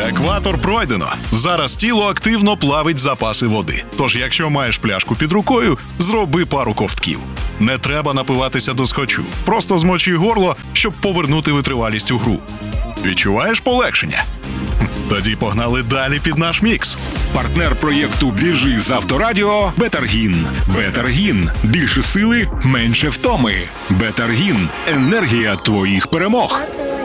Екватор пройдено. Зараз тіло активно плавить запаси води. Тож, якщо маєш пляшку під рукою, зроби пару ковтків. Не треба напиватися до схочу. Просто змочи горло, щоб повернути витривалість у гру. Відчуваєш полегшення? Тоді погнали далі під наш мікс. Партнер проєкту «Біжи з Авторадіо» – Бетаргін. Бетаргін. Більше сили, менше втоми. Бетаргін. Енергія твоїх перемог.